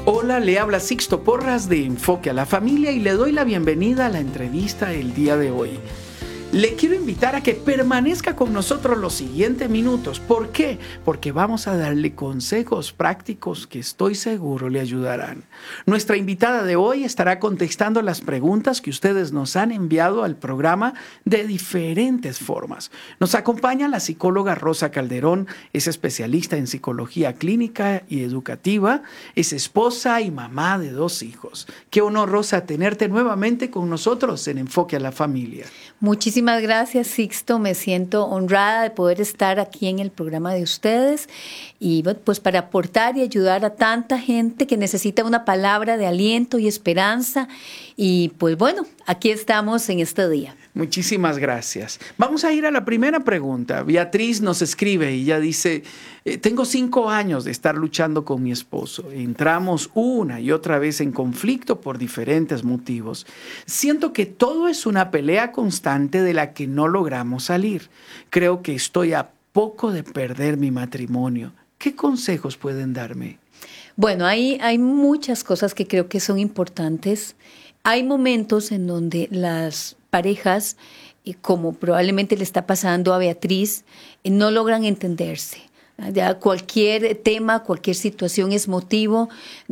Hola, le habla Sixto Porras de Enfoque a la Familia y le doy la bienvenida a la entrevista el día de hoy. Le quiero invitar a que permanezca con nosotros los siguientes minutos. ¿Por qué? Porque vamos a darle consejos prácticos que estoy seguro le ayudarán. Nuestra invitada de hoy estará contestando las preguntas que ustedes nos han enviado al programa de diferentes formas. Nos acompaña la psicóloga Rosa Calderón, es especialista en psicología clínica y educativa, es esposa y mamá de 2 hijos. Qué honor, Rosa, tenerte nuevamente con nosotros en Enfoque a la Familia. Muchísimas gracias, Sixto. Me siento honrada de poder estar aquí en el programa de ustedes y pues para aportar y ayudar a tanta gente que necesita una palabra de aliento y esperanza. Y pues bueno, aquí estamos en este día. Muchísimas gracias. Vamos a ir a la primera pregunta. Beatriz nos escribe y ella dice, tengo 5 años de estar luchando con mi esposo. Entramos una y otra vez en conflicto por diferentes motivos. Siento que todo es una pelea constante de la que no logramos salir. Creo que estoy a poco de perder mi matrimonio. ¿Qué consejos pueden darme? Bueno, hay muchas cosas que creo que son importantes. Hay momentos en donde las parejas, como probablemente le está pasando a Beatriz, no logran entenderse. Ya cualquier tema, cualquier situación es motivo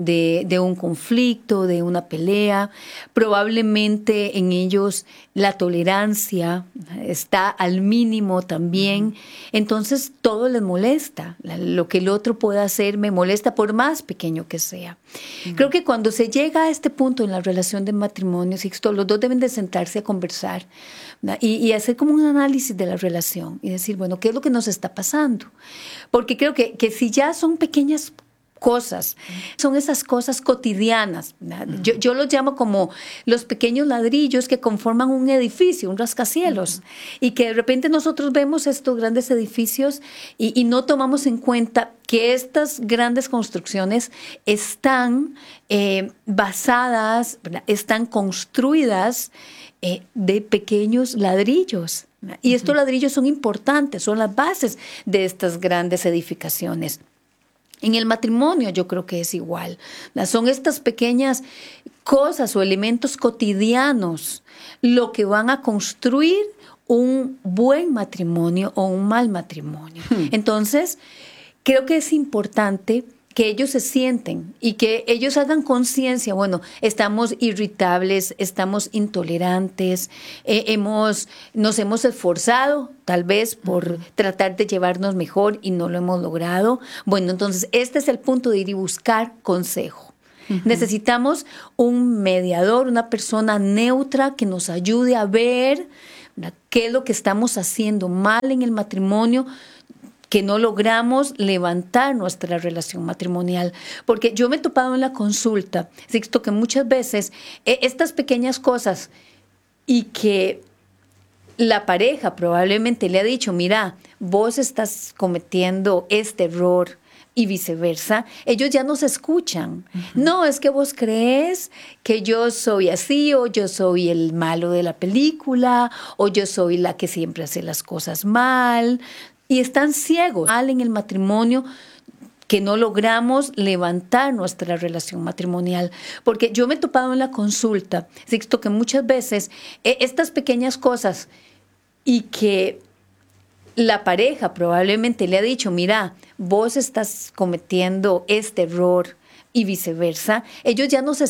de un conflicto, de una pelea. Probablemente en ellos la tolerancia está al mínimo también. Entonces todo les molesta. Lo que el otro pueda hacer me molesta por más pequeño que sea. Creo que cuando se llega a este punto en la relación de matrimonio, Sixto, los dos deben de sentarse a conversar y hacer como un análisis de la relación y decir, bueno, ¿qué es lo que nos está pasando? Porque creo que si ya son pequeñas cosas, son esas cosas cotidianas. Yo los llamo como los pequeños ladrillos que conforman un edificio, un rascacielos, y que de repente nosotros vemos estos grandes edificios y no tomamos en cuenta que estas grandes construcciones están basadas, están construidas de pequeños ladrillos. Y estos ladrillos son importantes, son las bases de estas grandes edificaciones. En el matrimonio yo creo que es igual. Son estas pequeñas cosas o elementos cotidianos lo que van a construir un buen matrimonio o un mal matrimonio. Entonces, creo que es importante que ellos se sienten y que ellos hagan conciencia, bueno, estamos irritables, estamos intolerantes, nos hemos esforzado tal vez por tratar de llevarnos mejor y no lo hemos logrado. Bueno, entonces este es el punto de ir y buscar consejo. Necesitamos un mediador, una persona neutra que nos ayude a ver qué es lo que estamos haciendo mal en el matrimonio, que no logramos levantar nuestra relación matrimonial. Porque yo me he topado en la consulta, Sixto, que muchas veces estas pequeñas cosas y que la pareja probablemente le ha dicho, mira, vos estás cometiendo este error y viceversa, ellos ya no se escuchan. No, es que vos crees que yo soy así, o yo soy el malo de la película, o yo soy la que siempre hace las cosas mal. Y están ciegos en el matrimonio, que no logramos levantar nuestra relación matrimonial. Porque yo me he topado en la consulta, Sixto, que muchas veces estas pequeñas cosas y que la pareja probablemente le ha dicho, mira, vos estás cometiendo este error y viceversa, ellos ya no se